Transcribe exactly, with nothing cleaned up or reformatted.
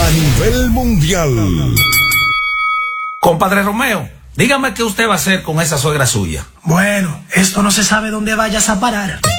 a nivel mundial. Compadre Romeo, dígame qué usted va a hacer con esa suegra suya. Bueno, esto no se sabe dónde vayas a parar.